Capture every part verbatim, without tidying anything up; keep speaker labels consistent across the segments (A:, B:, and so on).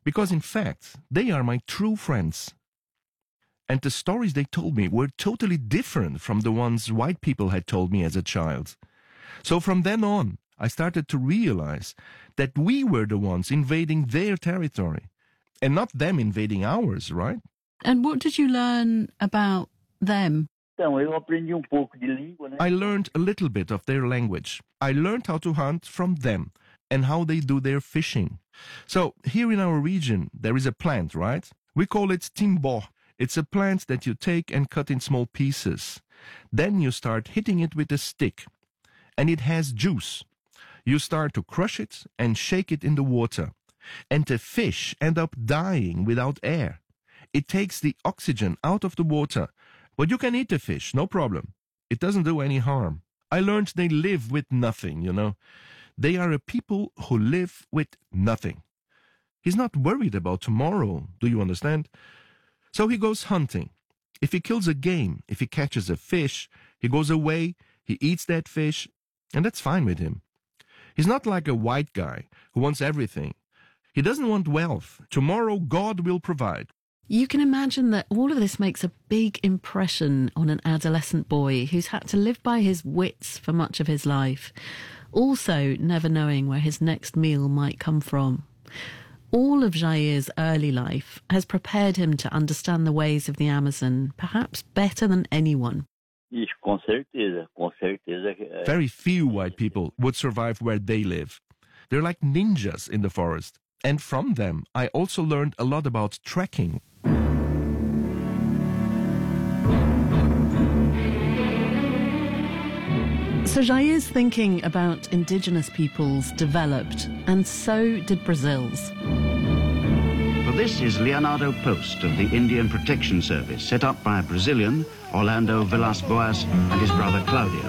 A: because in fact, they are my true friends. And the stories they told me were totally different from the ones white people had told me as a child. So from then on, I started to realize that we were the ones invading their territory, and not them invading ours, right?
B: And what did you learn about them?
A: I learned a little bit of their language. I learned how to hunt from them and how they do their fishing. So here in our region, there is a plant, right? We call it timbo. It's a plant that you take and cut in small pieces. Then you start hitting it with a stick, and it has juice. You start to crush it and shake it in the water, and the fish end up dying without air. It takes the oxygen out of the water, but you can eat the fish, no problem. It doesn't do any harm. I learned they live with nothing, you know. They are a people who live with nothing. He's not worried about tomorrow, do you understand? So he goes hunting. If he kills a game, if he catches a fish, he goes away, he eats that fish, and that's fine with him. He's not like a white guy who wants everything. He doesn't want wealth. Tomorrow God will provide.
B: You can imagine that all of this makes a big impression on an adolescent boy who's had to live by his wits for much of his life, also never knowing where his next meal might come from. All of Jair's early life has prepared him to understand the ways of the Amazon, perhaps better than anyone.
A: Very few white people would survive where they live. They're like ninjas in the forest. And from them, I also learned a lot about trekking.
B: So Jair's thinking about indigenous peoples developed, and so did Brazil's.
C: Well, this is Leonardo Post of the Indian Protection Service, set up by a Brazilian, Orlando Villas-Boas, and his brother Claudio.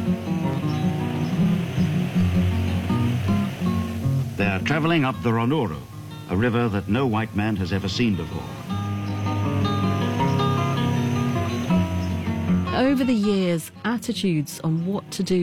C: They are travelling up the Ronoro, a river that no white man has ever seen before.
B: Over the years, attitudes on what to do